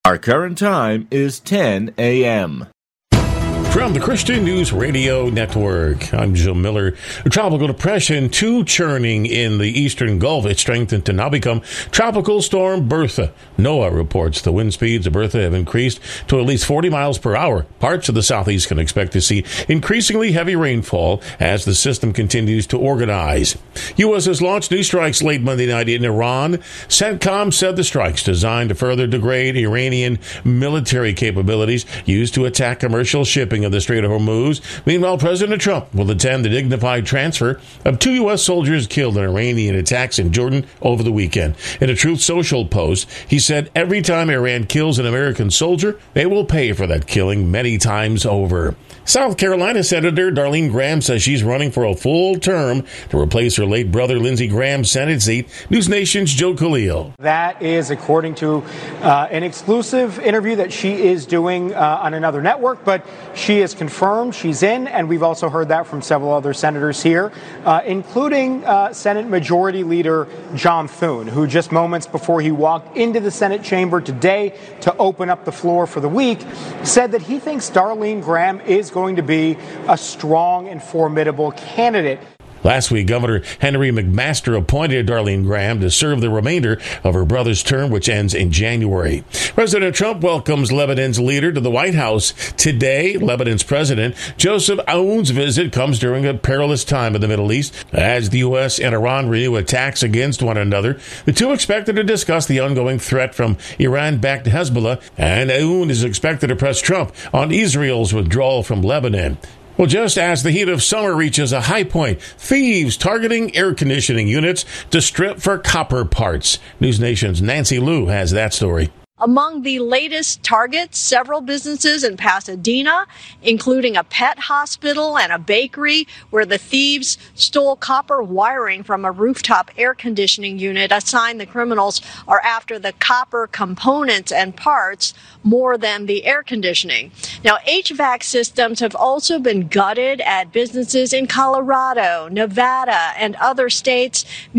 Our current time is 10 a.m. From the Christian News Radio Network, I'm Joe Miller. A tropical depression, churning in the eastern Gulf. It strengthened to now become Tropical Storm Bertha. NOAA reports the wind speeds of Bertha have increased to at least 40 miles per hour. Parts of the southeast can expect to see increasingly heavy rainfall as the system continues to organize. U.S. has launched new strikes late Monday night in Iran. CENTCOM said the strikes, designed to further degrade Iranian military capabilities, used to attack commercial shipping of the Strait of Hormuz. Meanwhile, President Trump will attend the dignified transfer of 2 U.S. soldiers killed in Iranian attacks in Jordan over the weekend. In a Truth Social post, he said, every time Iran kills an American soldier, they will pay for that killing many times over. South Carolina Senator Darlene Graham says she's running for a full term to replace her late brother Lindsey Graham's Senate seat. News Nation's Joe Khalil. That is according to an exclusive interview that she is doing on another network, but she is confirmed she's in, and we've also heard that from several other senators here, including Senate Majority Leader John Thune, who just moments before he walked into the Senate chamber today to open up the floor for the week, said that he thinks Darlene Graham is going to be a strong and formidable candidate. Last week, Governor Henry McMaster appointed Darlene Graham to serve the remainder of her brother's term, which ends in January. President Trump welcomes Lebanon's leader to the White House today. Lebanon's President Joseph Aoun's visit comes during a perilous time in the Middle East as the U.S. and Iran renew attacks against one another. The two expected to discuss the ongoing threat from Iran-backed Hezbollah, and Aoun is expected to press Trump on Israel's withdrawal from Lebanon. Well, just as the heat of summer reaches a high point, thieves targeting air conditioning units to strip for copper parts. News Nation's Nancy Liu has that story. Among the latest targets, several businesses in Pasadena, including a pet hospital and a bakery, where the thieves stole copper wiring from a rooftop air conditioning unit. A sign the criminals are after the copper components and parts more than the air conditioning. Now, HVAC systems have also been gutted at businesses in Colorado, Nevada, and other states.